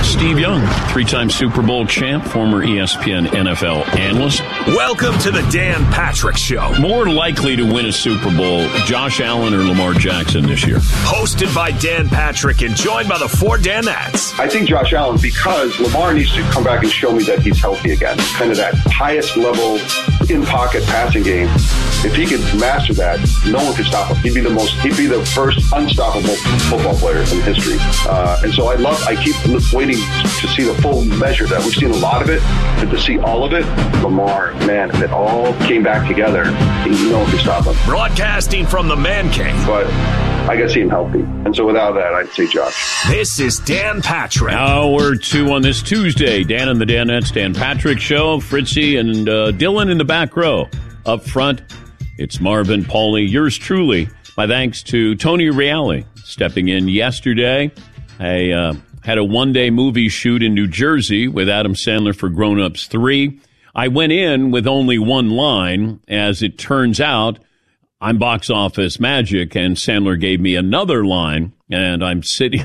Steve Young, three-time Super Bowl champ, former ESPN NFL analyst. Welcome to the Dan Patrick Show. More likely to win a Super Bowl, Josh Allen or Lamar Jackson this year? Hosted by Dan Patrick and joined by the four Danettes. I think Josh Allen, because Lamar needs to come back and show me that he's healthy again. Kind of that highest level in-pocket passing game. If he could master that, no one could stop him. He'd be the first unstoppable football player in history. And so I keep waiting to see the full measure that we've seen a lot of it, but to see all of it, Lamar, man, if it all came back together, no one could stop him. Broadcasting from the Man Cave. But I got to see him healthy. And so without that, I'd say Josh. This is Dan Patrick. Hour 2 on this Tuesday. Dan and the Danettes, Dan Patrick Show. Fritzy and Dylan in the back row. Up front, it's Marvin, Paulie, yours truly. My thanks to Tony Reale stepping in yesterday. I had a one-day movie shoot in New Jersey with Adam Sandler for Grown Ups 3. I went in with only one line. As it turns out, I'm box office magic, and Sandler gave me another line, and I'm sitting...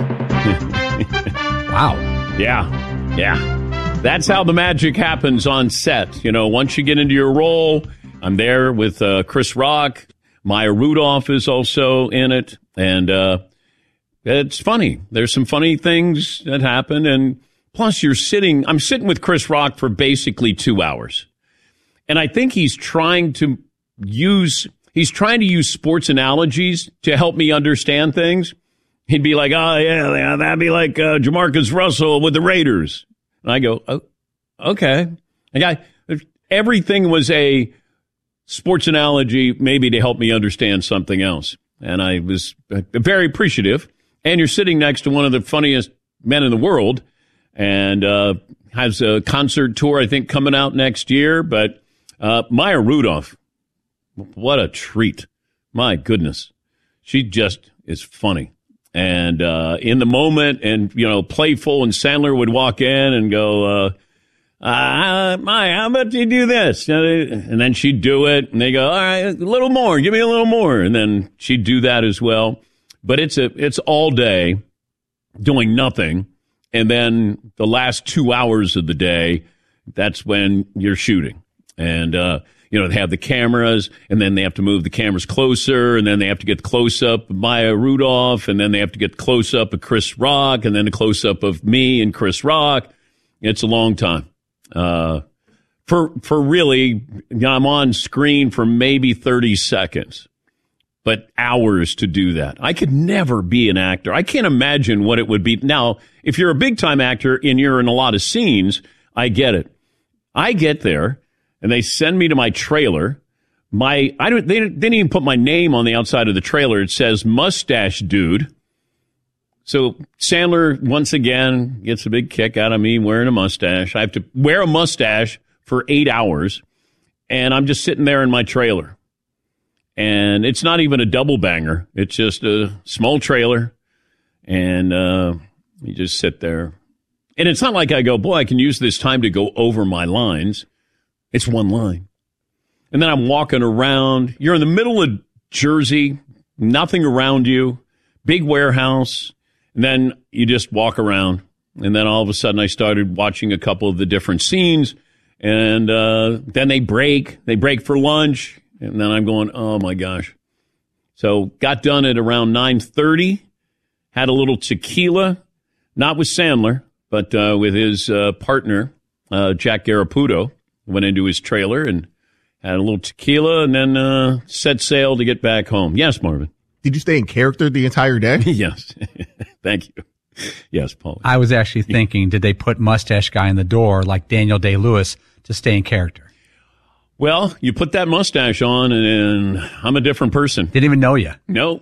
Wow. Yeah. That's how the magic happens on set. You know, once you get into your role, I'm there with Chris Rock. Maya Rudolph is also in it, and it's funny. There's some funny things that happen, and plus I'm sitting with Chris Rock for basically 2 hours, and I think he's trying to use sports analogies to help me understand things. He'd be like, oh, yeah, that'd be like Jamarcus Russell with the Raiders. And I go, oh, okay. Everything was a sports analogy maybe to help me understand something else. And I was very appreciative. And you're sitting next to one of the funniest men in the world, and has a concert tour, I think, coming out next year. But Maya Rudolph, what a treat. My goodness. She just is funny. And in the moment, and, playful, and Sandler would walk in and go, Maya, how about you do this? And then she'd do it, and they go, all right, a little more, give me a little more. And then she'd do that as well. But it's all day doing nothing. And then the last 2 hours of the day, that's when you're shooting. And, they have the cameras, and then they have to move the cameras closer, and then they have to get close-up of Maya Rudolph, and then they have to get close-up of Chris Rock, and then a close-up of me and Chris Rock. It's a long time. For really, I'm on screen for maybe 30 seconds, but hours to do that. I could never be an actor. I can't imagine what it would be. Now, if you're a big-time actor and you're in a lot of scenes, I get it. I get there, and they send me to my trailer. They didn't even put my name on the outside of the trailer. It says Mustache Dude. So Sandler, once again, gets a big kick out of me wearing a mustache. I have to wear a mustache for 8 hours, and I'm just sitting there in my trailer. And it's not even a double banger. It's just a small trailer, and you just sit there. And it's not like I go, boy, I can use this time to go over my lines. It's one line. And then I'm walking around. You're in the middle of Jersey, nothing around you, big warehouse. And then you just walk around. And then all of a sudden I started watching a couple of the different scenes. And then they break for lunch. And then I'm going, oh, my gosh. So got done at around 9:30, had a little tequila, not with Sandler, but with his partner, Jack Garraputo. Went into his trailer and had a little tequila, and then set sail to get back home. Yes, Marvin. Did you stay in character the entire day? Yes. Thank you. Yes, Paul. I was actually thinking, did they put Mustache Guy in the door like Daniel Day-Lewis to stay in character? Well, you put that mustache on, and I'm a different person. Didn't even know you. No.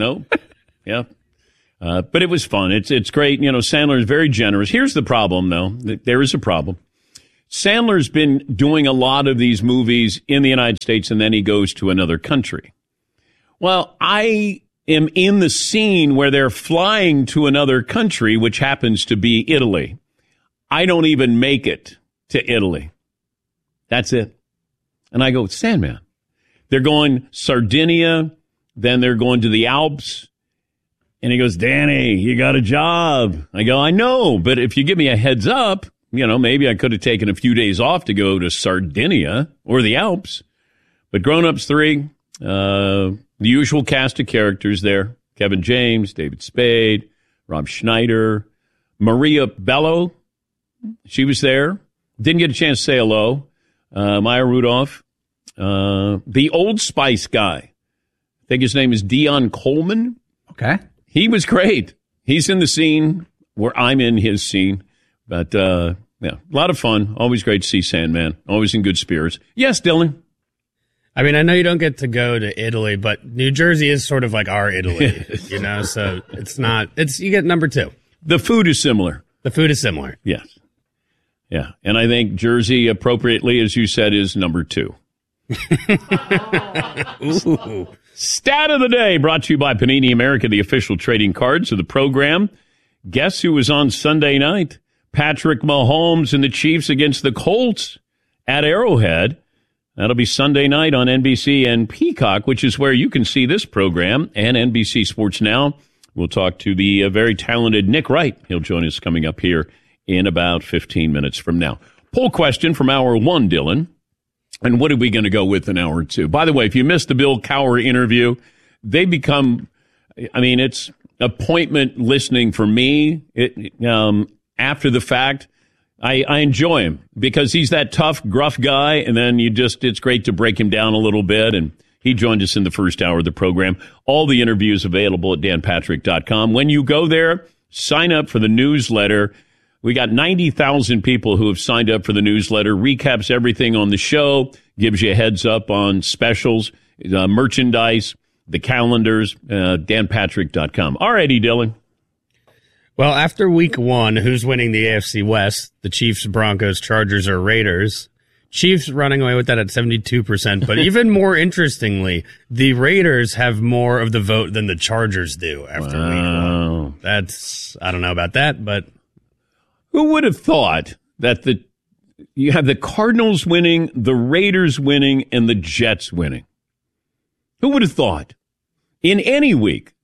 Yeah. But it was fun. It's great. Sandler is very generous. Here's the problem, though. There is a problem. Sandler's been doing a lot of these movies in the United States, and then he goes to another country. Well, I am in the scene where they're flying to another country, which happens to be Italy. I don't even make it to Italy. That's it. And I go, Sandman. They're going Sardinia, then they're going to the Alps. And he goes, Danny, you got a job. I go, I know, but if you give me a heads up, maybe I could have taken a few days off to go to Sardinia or the Alps. But Grown Ups 3, the usual cast of characters there. Kevin James, David Spade, Rob Schneider, Maria Bello. She was there. Didn't get a chance to say hello. Maya Rudolph. The Old Spice guy. I think his name is Dion Coleman. Okay. He was great. He's in the scene where I'm in his scene. But, a lot of fun. Always great to see Sandman. Always in good spirits. Yes, Dylan. I mean, I know you don't get to go to Italy, but New Jersey is sort of like our Italy, so you get number 2. The food is similar. The food is similar. Yes. Yeah. And I think Jersey, appropriately, as you said, is number 2. Ooh. Stat of the day brought to you by Panini America, the official trading cards of the program. Guess who was on Sunday night? Patrick Mahomes and the Chiefs against the Colts at Arrowhead. That'll be Sunday night on NBC and Peacock, which is where you can see this program, and NBC Sports Now. We'll talk to the very talented Nick Wright. He'll join us coming up here in about 15 minutes from now. Poll question from hour 1, Dylan. And what are we going to go with in hour 2? By the way, if you missed the Bill Cowher interview, they become, it's appointment listening for me. After the fact, I enjoy him because he's that tough, gruff guy. And then it's great to break him down a little bit. And he joined us in the first hour of the program. All the interviews available at danpatrick.com. When you go there, sign up for the newsletter. We got 90,000 people who have signed up for the newsletter, recaps everything on the show, gives you a heads up on specials, merchandise, the calendars, danpatrick.com. All righty, Dylan. Well, after week 1, who's winning the AFC West? The Chiefs, Broncos, Chargers, or Raiders? Chiefs running away with that at 72%. But even more interestingly, the Raiders have more of the vote than the Chargers do after week 1. I don't know about that, but... Who would have thought that you have the Cardinals winning, the Raiders winning, and the Jets winning? Who would have thought? In any week.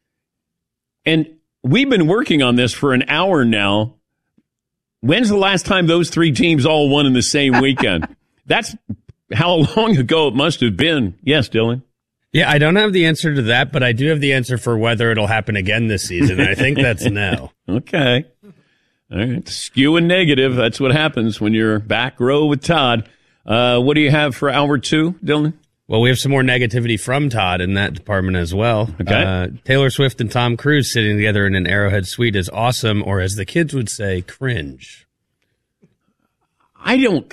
And we've been working on this for an hour now. When's the last time those 3 teams all won in the same weekend? That's how long ago it must have been. Yes, Dylan? Yeah, I don't have the answer to that, but I do have the answer for whether it'll happen again this season. And I think that's no. Okay. All right. Skew and negative. That's what happens when you're back row with Todd. What do you have for hour 2, Dylan? Well, we have some more negativity from Todd in that department as well. Okay. Taylor Swift and Tom Cruise sitting together in an Arrowhead suite is awesome, or as the kids would say, cringe. I don't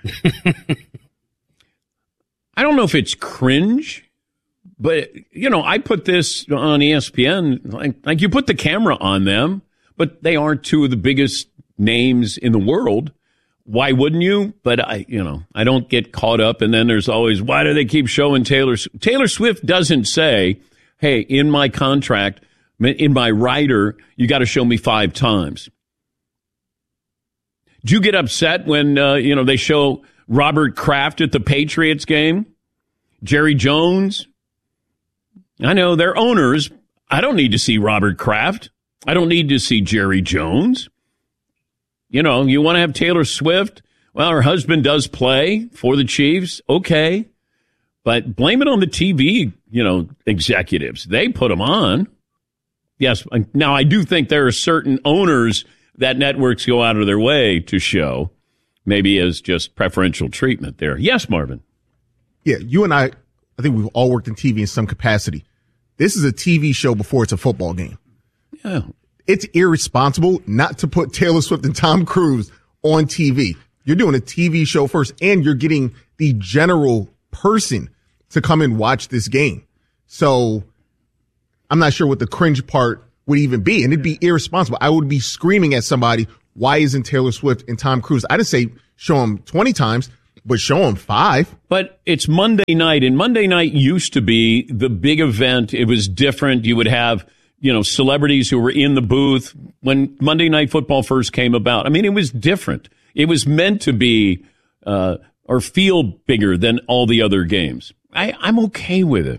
know if it's cringe, but, I put this on ESPN, like you put the camera on them. But they are 2 of the biggest names in the world. Why wouldn't you? But I don't get caught up. And then there's always, why do they keep showing Taylor? Taylor Swift doesn't say, hey, in my contract, in my rider, you got to show me 5 times. Do you get upset when, they show Robert Kraft at the Patriots game? Jerry Jones? I know they're owners. I don't need to see Robert Kraft. I don't need to see Jerry Jones. You want to have Taylor Swift? Well, her husband does play for the Chiefs. Okay. But blame it on the TV, executives. They put them on. Yes. Now, I do think there are certain owners that networks go out of their way to show, maybe as just preferential treatment there. Yes, Marvin. Yeah, you and I think we've all worked in TV in some capacity. This is a TV show before it's a football game. Yeah. It's irresponsible not to put Taylor Swift and Tom Cruise on TV. You're doing a TV show first, and you're getting the general person to come and watch this game. So I'm not sure what the cringe part would even be, and it'd be irresponsible. I would be screaming at somebody, why isn't Taylor Swift and Tom Cruise? I didn't say show them 20 times, but show them 5. But it's Monday night, and Monday night used to be the big event. It was different. You would have celebrities who were in the booth when Monday Night Football first came about. I mean, it was different. It was meant to be or feel bigger than all the other games. I'm okay with it.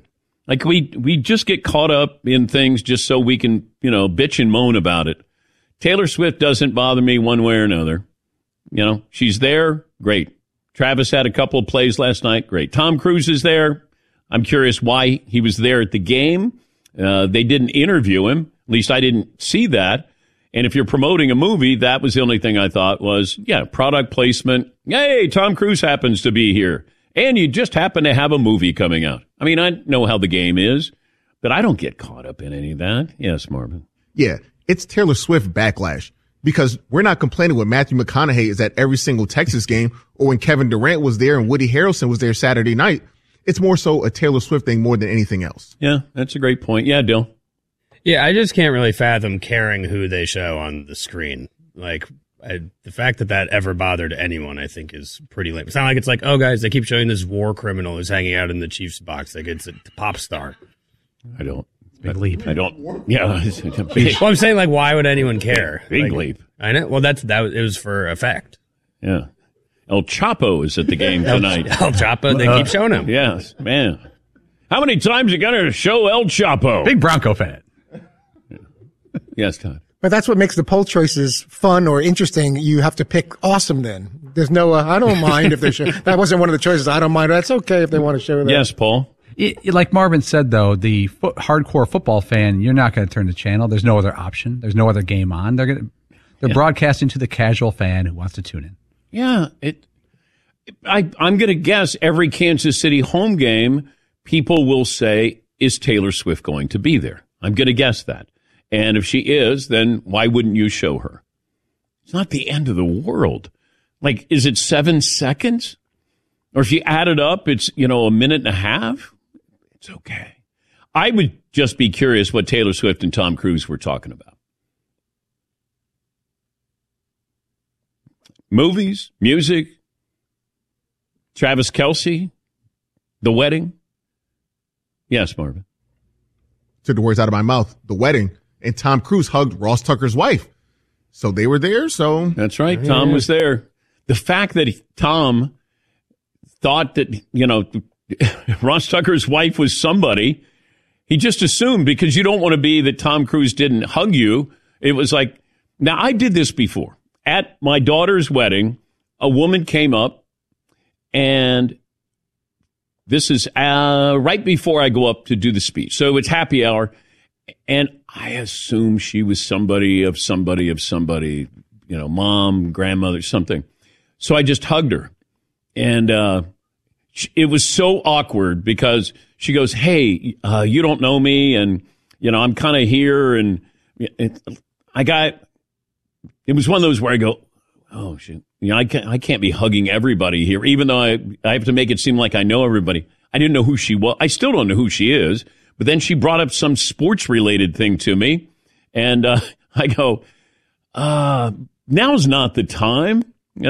Like we just get caught up in things just so we can, bitch and moan about it. Taylor Swift doesn't bother me one way or another. She's there. Great. Travis had a couple of plays last night. Great. Tom Cruise is there. I'm curious why he was there at the game. They didn't interview him. At least I didn't see that. And if you're promoting a movie, that was the only thing I thought was, product placement. Hey, Tom Cruise happens to be here. And you just happen to have a movie coming out. I mean, I know how the game is, but I don't get caught up in any of that. Yes, Marvin. Yeah, it's Taylor Swift backlash because we're not complaining when Matthew McConaughey is at every single Texas game or when Kevin Durant was there and Woody Harrelson was there Saturday night. It's more so a Taylor Swift thing more than anything else. Yeah, that's a great point. Yeah, Dill. Yeah, I just can't really fathom caring who they show on the screen. Like, the fact that ever bothered anyone, I think, is pretty lame. It's not like it's like, oh, guys, they keep showing this war criminal who's hanging out in the Chiefs box. Like, it's a pop star. I don't. Big leap. I don't. Yeah. Well, I'm saying, like, why would anyone care? Big leap. I know. Well, it was for effect. Yeah. El Chapo is at the game tonight. El Chapo, they keep showing him. Yes, man. How many times are you going to show El Chapo? Big Bronco fan. Yes, Todd. But that's what makes the poll choices fun or interesting. You have to pick awesome then. There's no, I don't mind if they show. That wasn't one of the choices. I don't mind. That's okay if they want to show that. Yes, Paul. Like Marvin said, though, the hardcore football fan, you're not going to turn the channel. There's no other option. There's no other game on. They're broadcasting to the casual fan who wants to tune in. Yeah. I'm going to guess every Kansas City home game, people will say, is Taylor Swift going to be there? I'm going to guess that. And if she is, then why wouldn't you show her? It's not the end of the world. Like, is it 7 seconds? Or if you add it up, it's, a minute and a half? It's okay. I would just be curious what Taylor Swift and Tom Cruise were talking about. Movies, music, Travis Kelce, the wedding. Yes, Marvin. Took the words out of my mouth. The wedding. And Tom Cruise hugged Ross Tucker's wife. So they were there. So that's right. Tom was there. The fact that Tom thought that, Ross Tucker's wife was somebody, he just assumed because you don't want to be that Tom Cruise didn't hug you. It was like, now I did this before. At my daughter's wedding, a woman came up, and this is right before I go up to do the speech. So it's happy hour. And I assume she was somebody of somebody, mom, grandmother, something. So I just hugged her. And it was so awkward because she goes, hey, you don't know me. And, I'm kind of here. And it was one of those where I go, oh, shit. I can't be hugging everybody here, even though I have to make it seem like I know everybody. I didn't know who she was. I still don't know who she is. But then she brought up some sports-related thing to me, and I go, now's not the time,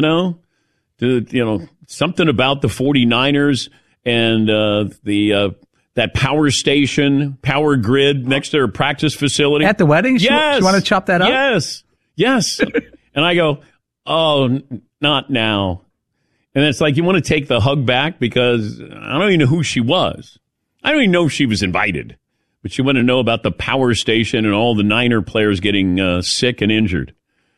something about the 49ers and that power station, power grid next to her practice facility. At the wedding? Yes. She want to chop that up? Yes. And I go, oh, not now. And it's like you want to take the hug back because I don't even know who she was. I don't even know if she was invited, but you want to know about the power station and all the Niner players getting sick and injured.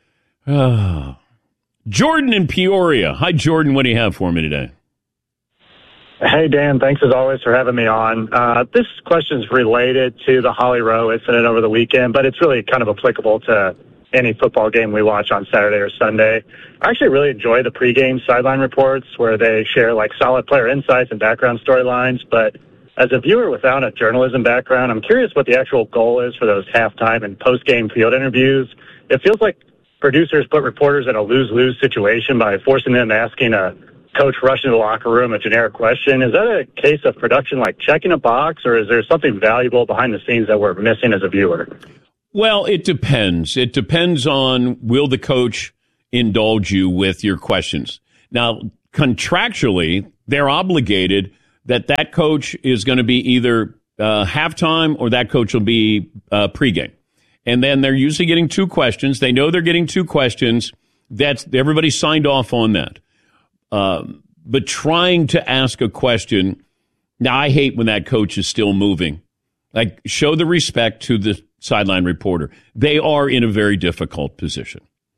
Jordan in Peoria. Hi, Jordan. What do you have for me today? Hey, Dan. Thanks as always for having me on. This question is related to the Holly Rowe incident over the weekend, but it's really kind of applicable to any football game we watch on Saturday or Sunday. I actually really enjoy the pregame sideline reports where they share like solid player insights and background storylines, but as a viewer without a journalism background, I'm curious what the actual goal is for those halftime and post-game field interviews. It feels like producers put reporters in a lose-lose situation by forcing them asking a coach rushing to the locker room a generic question. Is that a case of production like checking a box, or is there something valuable behind the scenes that we're missing as a viewer? Well, it depends. It depends on will the coach indulge you with your questions. Now, contractually, they're obligated that coach is going to be either halftime or that coach will be pregame. And then they're usually getting 2 questions. They know they're getting 2 questions. Everybody signed off on that. But trying to ask a question, Now, I hate when that coach is still moving. Like, show the respect to the sideline reporter. They are in a very difficult position.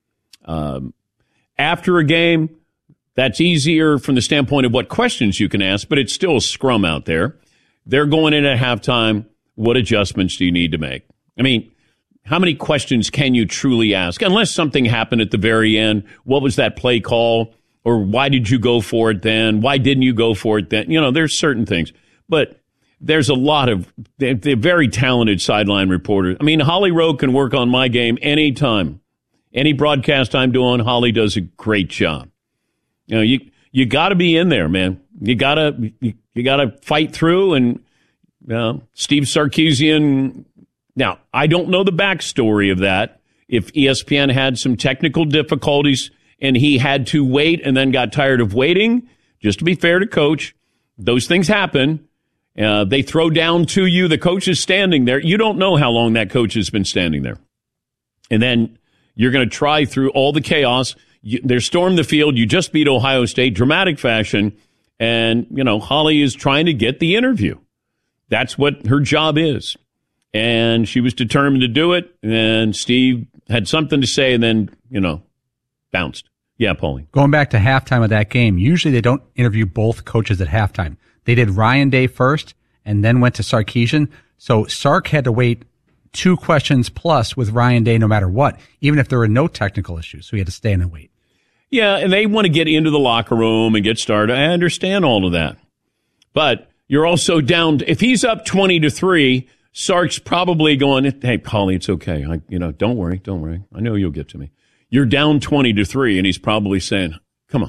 After a game, that's easier from the standpoint of what questions you can ask, but it's still a scrum out there. They're going in at halftime. What adjustments do you need to make? I mean, how many questions can you truly ask? Unless something happened at the very end. What was that play call? Or why did you go for it then? Why didn't you go for it then? You know, there's certain things. But there's a lot of they're very talented sideline reporters. I mean, Holly Rowe can work on my game anytime. Any broadcast I'm doing, Holly does a great job. You know, you got to be in there, man. You got to fight through. And Steve Sarkisian. Now, I don't know the backstory of that. If ESPN had some technical difficulties and he had to wait and then got tired of waiting, just to be fair to Coach, those things happen. They throw down to you. The coach is standing there. You don't know how long that coach has been standing there. And then you're going to try through all the chaos. They storm the field. You just beat Ohio State, dramatic fashion. And, you know, Holly is trying to get the interview. That's what her job is. And she was determined to do it. And Steve had something to say and then, you know, bounced. Yeah, Paulie. Going back to halftime of that game, usually they don't interview both coaches at halftime. They did Ryan Day first and then went to Sarkisian. So Sark had to wait 2 questions plus with Ryan Day no matter what, even if there were no technical issues. So he had to stay in and wait. Yeah, and they want to get into the locker room and get started. I understand all of that. But you're also down. If he's up 20-3, Sark's probably going, hey, Paulie, it's okay. Don't worry. I know you'll get to me. You're down 20-3, and he's probably saying, come on.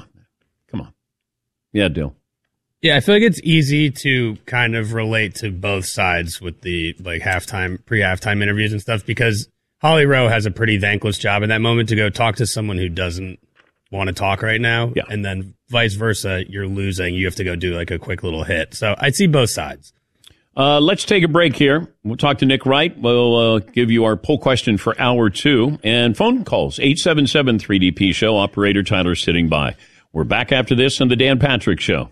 Yeah, Dill. Yeah, I feel like it's easy to kind of relate to both sides with the pre-halftime interviews and stuff, because Holly Rowe has a pretty thankless job in that moment to go talk to someone who doesn't want to talk right now. Yeah. And then vice versa, you're losing. You have to go do like a quick little hit. So I see both sides. Let's take a break here. We'll talk to Nick Wright. We'll give you our poll question for hour 2 and phone calls. 877-3DP show. Operator Tyler sitting by. We're back after this on the Dan Patrick Show.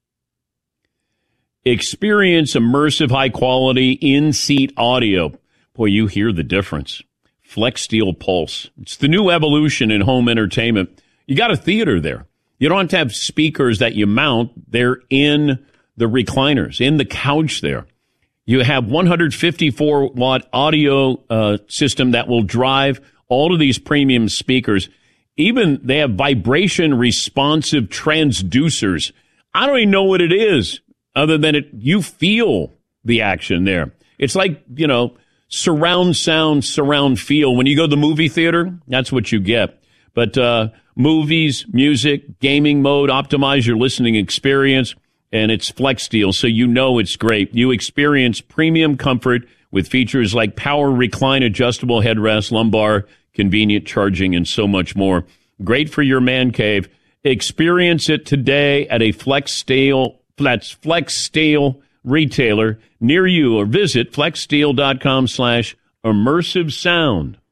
Experience immersive, high-quality, in-seat audio. Boy, you hear the difference. FlexSteel Pulse. It's the new evolution in home entertainment. You got a theater there. You don't have to have speakers that you mount. They're in the recliners, in the couch there. You have 154-watt audio system that will drive all of these premium speakers. Even they have vibration-responsive transducers. I don't even know what it is. Other than you feel the action there. It's like, surround sound, surround feel. When you go to the movie theater, that's what you get. But movies, music, gaming mode, optimize your listening experience, and it's FlexSteel, so you know it's great. You experience premium comfort with features like power recline adjustable headrest, lumbar, convenient charging, and so much more. Great for your man cave. Experience it today at a FlexSteel retailer near you, or visit flexsteel.com/immersive sound.